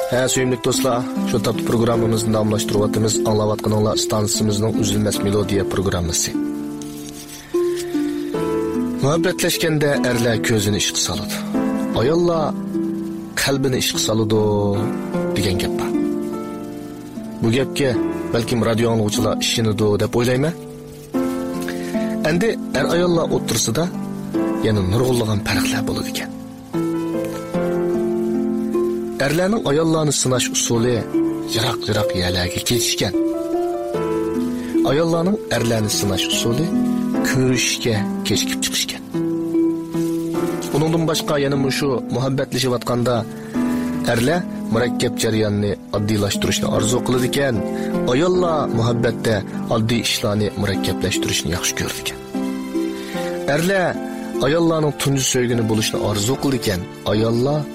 Suyumlik dostlar, şu tatlı programımızın damlaştırıvatımız anlavatqanınla stansımızın üzülmez melodiya programısı. Muhabbetleşkende erler közünü işqi salıdı. Ayollar kalbini işqi salıdı degan gap bor. Bu gapga balkim radio angluvchilar ishinidu deb o'ylayman. Endi er ayollar o'tirsida yana nurg'unlagan farqlar bo'ladi ekan. Erlarning ayollarni sinash usuli yiroq-yiroq yerlarga ketishgan. Ayollarning erlarni sinash usuli ko'rishga kechikib chiqishgan. Bundan boshqa yana shu muhabbatlashayotganda erlar murakkab jarayonni oddiylashtırishni orzu qiladi ekan, ayollar muhabbatda oddiy ishlarni murakkablashtirishni yaxshi ko'radi ekan. Erlar ayollarning tunji so'ygini bo'lishni orzu qiladi ekan, ayollar